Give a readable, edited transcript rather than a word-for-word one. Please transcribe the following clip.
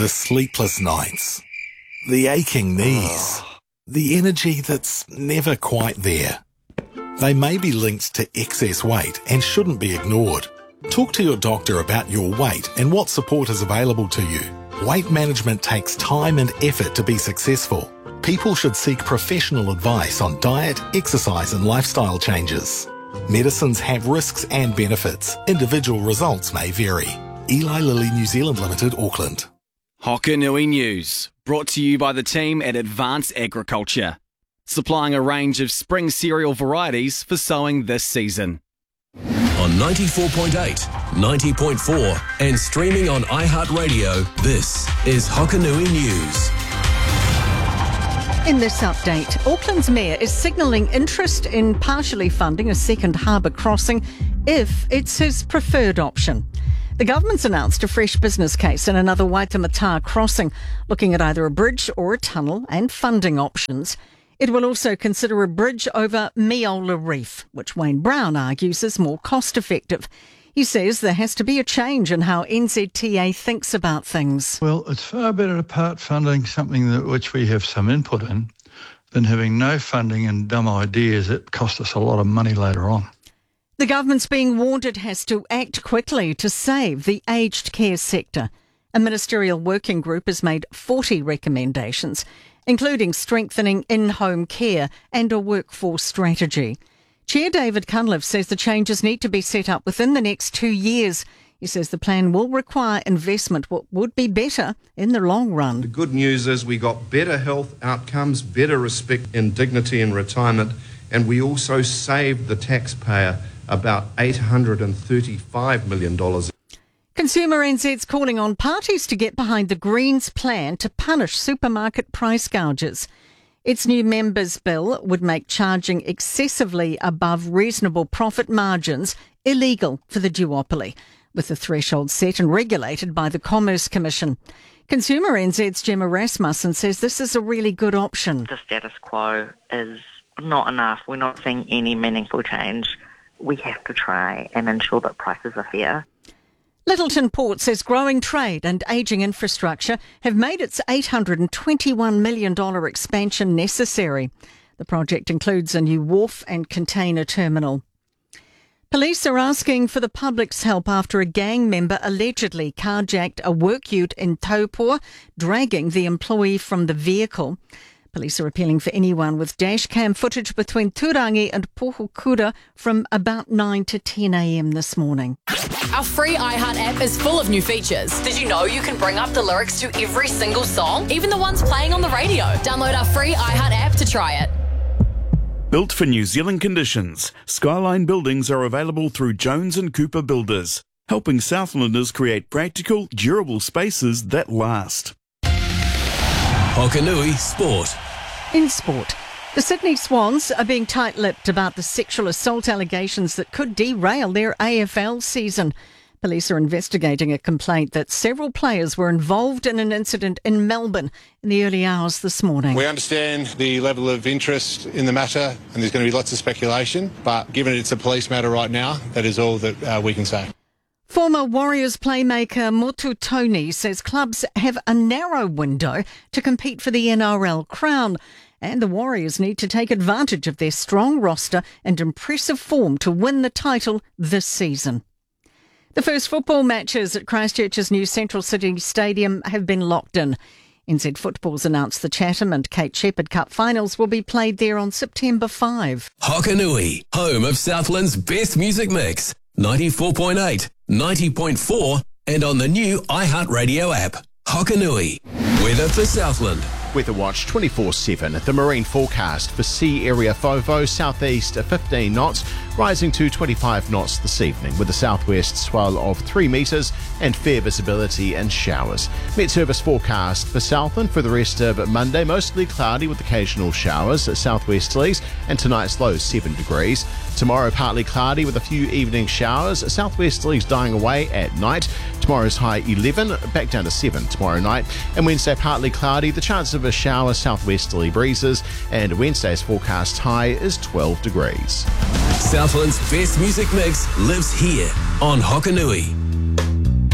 The sleepless nights, the aching knees, the energy that's never quite there. They may be linked to excess weight and shouldn't be ignored. Talk to your doctor about your weight and what support is available to you. Weight management takes time and effort to be successful. People should seek professional advice on diet, exercise and lifestyle changes. Medicines have risks and benefits. Individual results may vary. Eli Lilly New Zealand Limited, Auckland. Hokanui News, brought to you by the team at Advanced Agriculture, supplying a range of spring cereal varieties for sowing this season. On 94.8, 90.4 and streaming on iHeartRadio, this is Hokanui News. In this update, Auckland's mayor is signalling interest in partially funding a second harbour crossing if it's his preferred option. The government's announced a fresh business case in another Waitemata crossing, looking at either a bridge or a tunnel and funding options. It will also consider a bridge over Meola Reef, which Wayne Brown argues is more cost-effective. He says there has to be a change in how NZTA thinks about things. Well, it's far better to part funding something which we have some input in than having no funding and dumb ideas that cost us a lot of money later on. The government's being warned it has to act quickly to save the aged care sector. A ministerial working group has made 40 recommendations, including strengthening in-home care and a workforce strategy. Chair David Cunliffe says the changes need to be set up within the next 2 years. He says the plan will require investment, what would be better in the long run. The good news is we got better health outcomes, better respect and dignity in retirement, and we also saved the taxpayer about $835 million. Consumer NZ's calling on parties to get behind the Greens' plan to punish supermarket price gouges. Its new members' bill would make charging excessively above reasonable profit margins illegal for the duopoly, with the threshold set and regulated by the Commerce Commission. Consumer NZ's Gemma Rasmussen says this is a really good option. The status quo is not enough. We're not seeing any meaningful change. We have to try and ensure that prices are fair. Lyttelton Port says growing trade and ageing infrastructure have made its $821 million expansion necessary. The project includes a new wharf and container terminal. Police are asking for the public's help after a gang member allegedly carjacked a work ute in Taupua, dragging the employee from the vehicle. Police are appealing for anyone with dashcam footage between Turangi and Pohokura from about 9 to 10 a.m. this morning. Our free iHeart app is full of new features. Did you know you can bring up the lyrics to every single song, even the ones playing on the radio? Download our free iHeart app to try it. Built for New Zealand conditions, Skyline buildings are available through Jones & Cooper Builders, helping Southlanders create practical, durable spaces that last. Hokanui Sport. In sport, the Sydney Swans are being tight-lipped about the sexual assault allegations that could derail their AFL season. Police are investigating a complaint that several players were involved in an incident in Melbourne in the early hours this morning. We understand the level of interest in the matter and there's going to be lots of speculation, but given it's a police matter right now, that is all that we can say. Former Warriors playmaker Motu Tony says clubs have a narrow window to compete for the NRL crown, and the Warriors need to take advantage of their strong roster and impressive form to win the title this season. The first football matches at Christchurch's new Central City Stadium have been locked in. NZ Football's announced the Chatham and Kate Shepherd Cup finals will be played there on September 5. Hokanui, home of Southland's best music mix. 94.8, 90.4 and on the new iHeartRadio app. Hokanui. Weather for Southland. Weather Watch 24/7. The marine forecast for sea area FOVO, southeast 15 knots, rising to 25 knots this evening, with a southwest swell of 3 metres and fair visibility and showers. Met Service forecast for Southland for the rest of Monday, mostly cloudy with occasional showers, southwesterlies, and tonight's low 7 degrees. Tomorrow partly cloudy with a few evening showers, southwesterlies dying away at night. Tomorrow's high 11, back down to 7 tomorrow night. And Wednesday partly cloudy, the chance of a shower, southwesterly breezes, and Wednesday's forecast high is 12 degrees. Southland's best music mix lives here on Hokanui.